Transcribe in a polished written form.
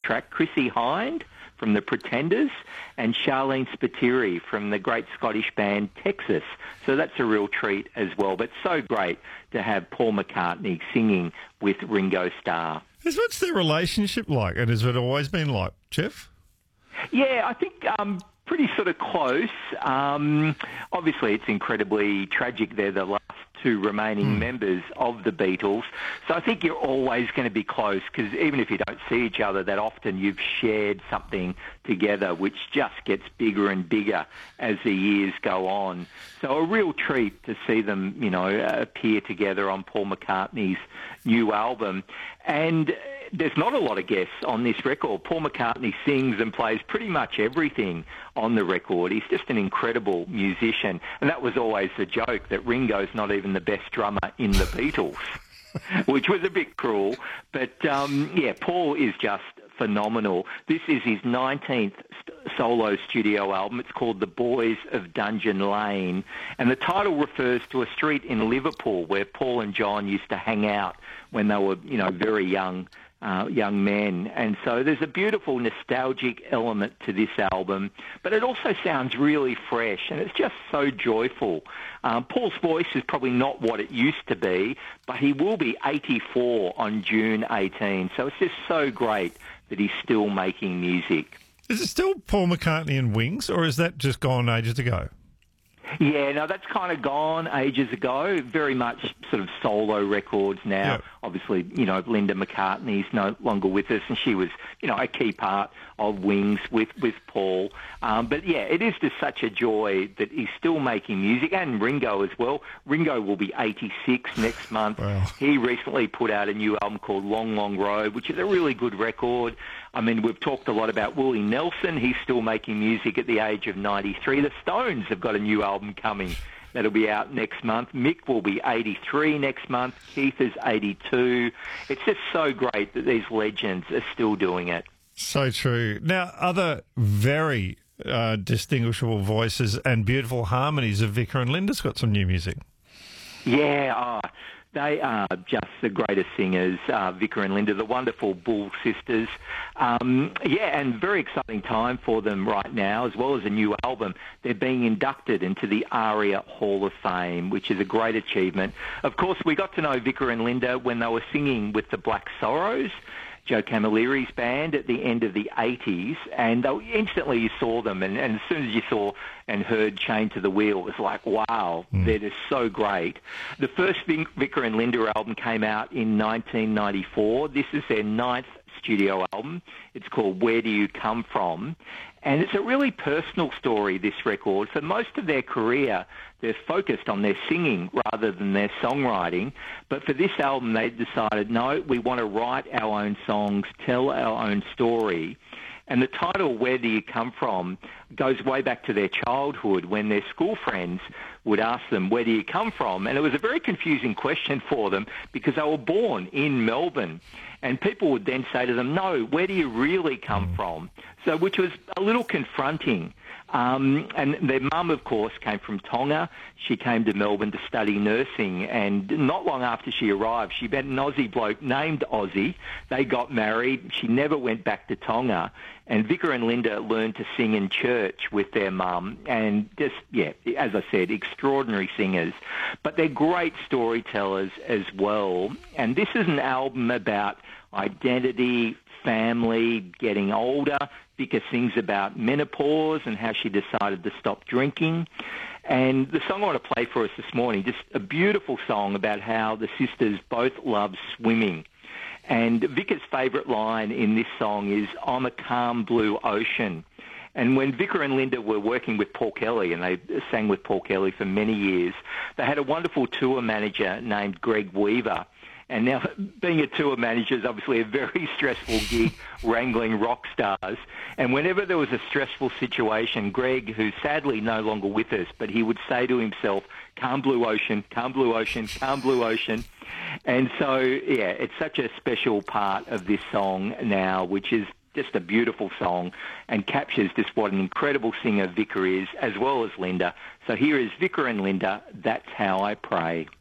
track, Chrissie Hynde from the Pretenders, and Charlene Spiteri from the great Scottish band Texas. So that's a real treat as well. But so great to have Paul McCartney singing with Ringo Starr. What's their relationship like, and has it always been like, Jeff? Yeah, I think pretty sort of close. Obviously, it's incredibly tragic. They're the last two remaining members of the Beatles. So I think you're always going to be close, because even if you don't see each other that often, you've shared something together, which just gets bigger and bigger as the years go on. So a real treat to see them, appear together on Paul McCartney's new album. And there's not a lot of guests on this record. Paul McCartney sings and plays pretty much everything on the record. He's just an incredible musician. And that was always the joke, that Ringo's not even the best drummer in the Beatles, which was a bit cruel. But, Paul is just phenomenal. This is his 19th solo studio album. It's called The Boys of Dungeon Lane. And the title refers to a street in Liverpool where Paul and John used to hang out when they were, very young men. And so there's a beautiful nostalgic element to this album, but it also sounds really fresh, and it's just so joyful. Paul's voice is probably not what it used to be, but he will be 84 on June 18, so it's just so great that he's still making music. Is it still Paul McCartney and Wings, or is that just gone ages ago? Yeah, no, that's kind of gone ages ago. Very much sort of solo records now. Yep. Obviously, Linda McCartney's no longer with us, and she was, a key part of Wings with Paul. But yeah, it is just such a joy that he's still making music, and Ringo as well. Ringo will be 86 next month. Wow. He recently put out a new album called Long, Long Road, which is a really good record. I mean, we've talked a lot about Willie Nelson. He's still making music at the age of 93. The Stones have got a new album coming that'll be out next month. Mick will be 83 next month. Keith is 82. It's just so great that these legends are still doing it. So true. Now, other very distinguishable voices and beautiful harmonies of Vicar and Linda's got some new music. Yeah, they are just the greatest singers, Vicar and Linda, the wonderful Bull sisters. And very exciting time for them right now, as well as a new album. They're being inducted into the ARIA Hall of Fame, which is a great achievement. Of course, we got to know Vicar and Linda when they were singing with the Black Sorrows, Joe Camilleri's band, at the end of the 80s, and instantly you saw them, and as soon as you saw and heard Chained to the Wheel, it was like, wow, they're just so great. The first Vicar and Linda album came out in 1994. This is their 9th studio album. It's called Where Do You Come From? And it's a really personal story, this record. For most of their career, they're focused on their singing rather than their songwriting. But for this album, they decided, no, we want to write our own songs, tell our own story. And the title, Where Do You Come From, goes way back to their childhood when their school friends would ask them, where do you come from? And it was a very confusing question for them because they were born in Melbourne. And people would then say to them, no, where do you really come from? So, which was a little confronting. And their mum, of course, came from Tonga. She came to Melbourne to study nursing, and not long after she arrived, she met an Aussie bloke named Ozzy. They got married. She never went back to Tonga. And Vicar and Linda learned to sing in church with their mum, and just, as I said, extraordinary singers. But they're great storytellers as well. And this is an album about identity, family, getting older. Vicar sings about menopause and how she decided to stop drinking. And the song I want to play for us this morning, just a beautiful song about how the sisters both love swimming. And Vicar's favourite line in this song is, I'm a calm blue ocean. And when Vicar and Linda were working with Paul Kelly, and they sang with Paul Kelly for many years, they had a wonderful tour manager named Greg Weaver. And now, being a tour manager is obviously a very stressful gig, wrangling rock stars. And whenever there was a stressful situation, Greg, who's sadly no longer with us, but he would say to himself, calm blue ocean, calm blue ocean, calm blue ocean. And so, it's such a special part of this song now, which is just a beautiful song and captures just what an incredible singer Vicar is, as well as Linda. So here is Vicar and Linda, That's How I Pray.